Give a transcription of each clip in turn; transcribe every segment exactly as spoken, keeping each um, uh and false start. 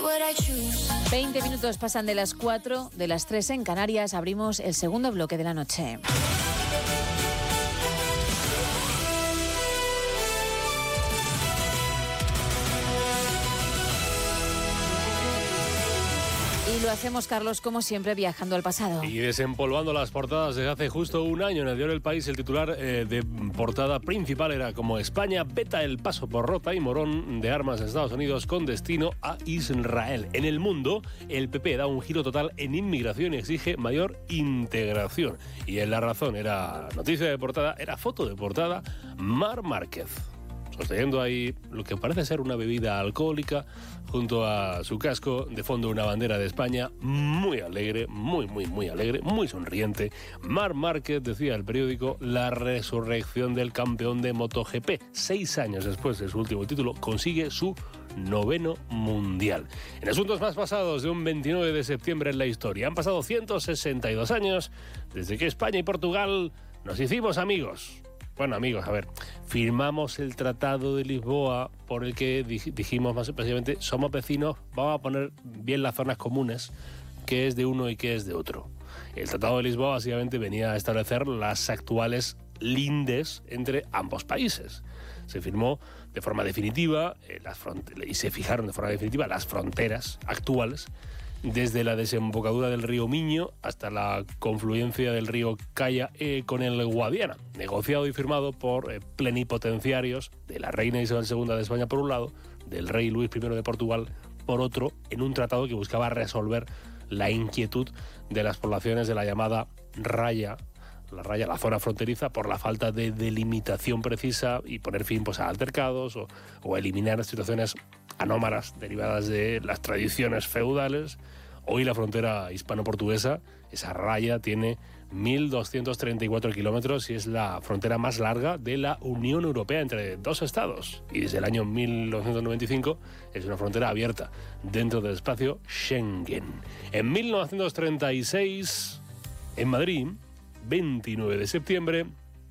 veinte minutos pasan de las cuatro, de las tres en Canarias. Abrimos el segundo bloque de la noche. Y lo hacemos, Carlos, como siempre, viajando al pasado. Y desempolvando las portadas desde hace justo un año. En el diario El País, el titular eh, de portada principal era como España veta el paso por Rota y Morón de armas en Estados Unidos con destino a Israel. En el mundo, el P P da un giro total en inmigración y exige mayor integración. Y en La Razón era noticia de portada, era foto de portada, Mar Márquez, sosteniendo ahí lo que parece ser una bebida alcohólica, junto a su casco, de fondo una bandera de España, muy alegre, muy, muy, muy alegre, muy sonriente. Mar Márquez, decía el periódico, la resurrección del campeón de MotoGP. Seis años después de su último título, consigue su noveno mundial. En asuntos más pasados de un veintinueve de septiembre en la historia, han pasado ciento sesenta y dos años desde que España y Portugal nos hicimos amigos. Bueno, amigos, a ver, firmamos el Tratado de Lisboa por el que dijimos más específicamente, somos vecinos, vamos a poner bien las zonas comunes, qué es de uno y qué es de otro. El Tratado de Lisboa básicamente venía a establecer las actuales lindes entre ambos países. Se firmó de forma definitiva eh, las front- y se fijaron de forma definitiva las fronteras actuales, desde la desembocadura del río Miño hasta la confluencia del río Caya eh, con el Guadiana, negociado y firmado por eh, plenipotenciarios de la reina Isabel segunda de España por un lado, del rey Luis primero de Portugal por otro, en un tratado que buscaba resolver la inquietud de las poblaciones de la llamada raya, la raya, la zona fronteriza, por la falta de delimitación precisa y poner fin pues, a altercados o, o eliminar situaciones anómalas derivadas de las tradiciones feudales. Hoy la frontera hispano-portuguesa, esa raya, tiene mil doscientos treinta y cuatro kilómetros y es la frontera más larga de la Unión Europea entre dos estados. Y desde el año mil novecientos noventa y cinco es una frontera abierta dentro del espacio Schengen. En mil novecientos treinta y seis, en Madrid, veintinueve de septiembre,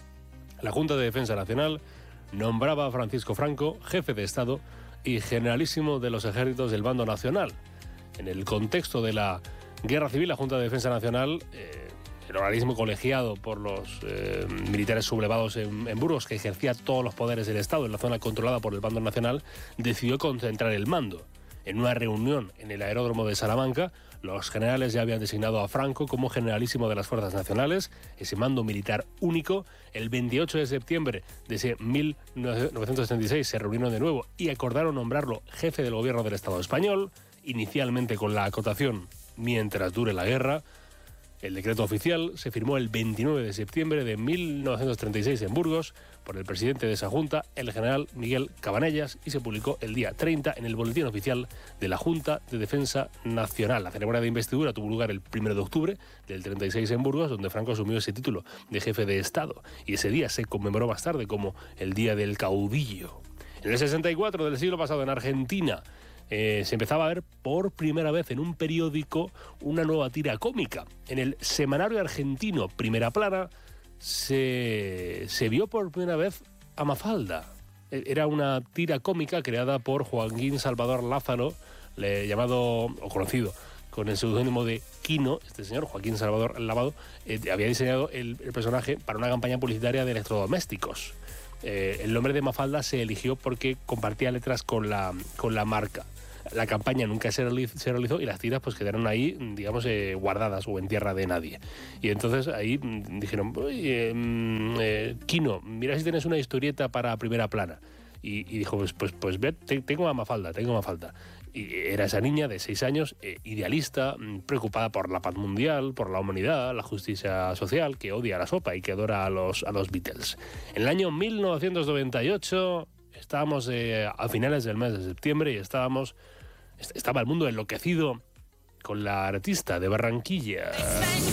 la Junta de Defensa Nacional nombraba a Francisco Franco jefe de Estado y generalísimo de los ejércitos del bando nacional. En el contexto de la Guerra Civil, la Junta de Defensa Nacional, eh, el organismo colegiado por los eh, militares sublevados en, en Burgos, que ejercía todos los poderes del Estado en la zona controlada por el bando nacional, decidió concentrar el mando. En una reunión en el aeródromo de Salamanca, los generales ya habían designado a Franco como generalísimo de las Fuerzas Nacionales, ese mando militar único. El veintiocho de septiembre de ese mil novecientos setenta y seis se reunieron de nuevo y acordaron nombrarlo jefe del gobierno del Estado español, inicialmente con la acotación mientras dure la guerra. El decreto oficial se firmó el veintinueve de septiembre de mil novecientos treinta y seis en Burgos por el presidente de esa junta, el general Miguel Cabanellas, y se publicó el día treinta en el Boletín Oficial de la Junta de Defensa Nacional. La ceremonia de investidura tuvo lugar el primero de octubre del treinta y seis en Burgos, donde Franco asumió ese título de jefe de Estado, y ese día se conmemoró más tarde como el Día del Caudillo. En el sesenta y cuatro del siglo pasado, en Argentina, Eh, se empezaba a ver por primera vez en un periódico una nueva tira cómica. En el semanario argentino Primera Plana se, se vio por primera vez a Mafalda. Era una tira cómica creada por Joaquín Salvador Lázaro, le, llamado o conocido con el seudónimo de Quino. Este señor, Joaquín Salvador Lavado, eh, había diseñado el, el personaje para una campaña publicitaria de electrodomésticos. Eh, el nombre de Mafalda se eligió porque compartía letras con la, con la marca. La campaña nunca se realizó y las tiras pues quedaron ahí, digamos, eh, guardadas o en tierra de nadie. Y entonces ahí dijeron, oye, eh, Quino, mira si tienes una historieta para Primera Plana. Y, y dijo, pues, pues, pues ve, te, tengo a Mafalda, tengo a Mafalda. Y era esa niña de seis años, eh, idealista, preocupada por la paz mundial, por la humanidad, la justicia social, que odia la sopa y que adora a los, a los Beatles. En el año mil novecientos noventa y ocho estábamos eh, a finales del mes de septiembre y estábamos, estaba el mundo enloquecido con la artista de Barranquilla.